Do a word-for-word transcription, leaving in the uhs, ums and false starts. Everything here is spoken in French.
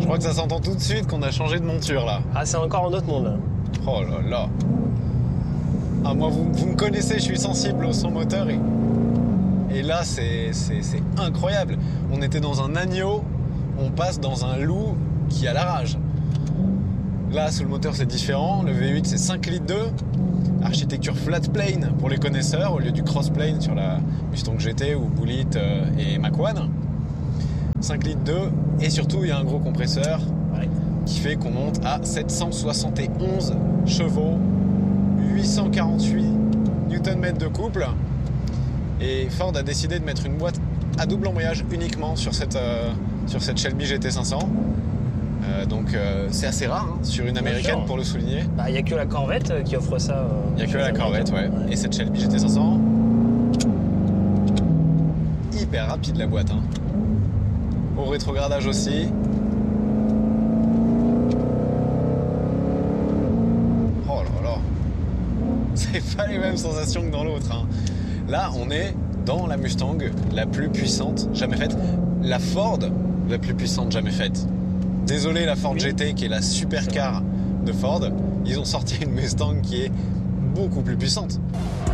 crois que ça s'entend tout de suite qu'on a changé de monture là. Ah, c'est encore un autre monde là. Oh là là. Ah, moi, vous, vous me connaissez, je suis sensible au son moteur et, et là, c'est incroyable. On était dans un agneau, on passe dans un loup qui a la rage. Là, sous le moteur, c'est différent. Le V huit, c'est cinq litres deux. Architecture flat plane pour les connaisseurs, au lieu du cross plane sur la Mustang G T ou Bullitt euh, et Mach-un. cinq litres deux. Et surtout, il y a un gros compresseur Ouais. qui fait qu'on monte à sept cent soixante et onze chevaux, huit cent quarante-huit newton-mètres de couple. Et Ford a décidé de mettre une boîte à double embrayage uniquement sur cette, euh, sur cette Shelby G T cinq cents. Euh, donc euh, c'est assez rare hein, sur une Bien américaine sûr. pour le souligner. Bah, il n'y a que la Corvette euh, qui offre ça. euh, Il n'y a que chez la les Corvette, ouais. Américains. Et cette Shelby G T cinq cents. Hyper rapide la boîte. Hein. Au rétrogradage aussi. Oh là là. C'est pas les mêmes sensations que dans l'autre. Hein. Là, on est dans la Mustang la plus puissante jamais faite. La Ford la plus puissante jamais faite. Désolé la Ford Oui. G T qui est la supercar de Ford. Ils ont sorti une Mustang qui est beaucoup plus puissante.